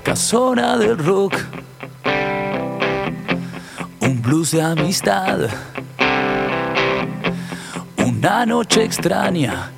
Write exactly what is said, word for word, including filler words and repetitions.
casona del rock, un blues de amistad, una noche extraña